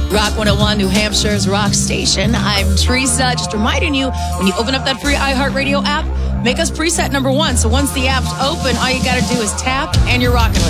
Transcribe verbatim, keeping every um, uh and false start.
Rock one oh one, New Hampshire's rock station. I'm Teresa. Just reminding you, when you open up that free iHeartRadio app, make us preset number one. So once the app's open, all you got to do is tap and you're rocking with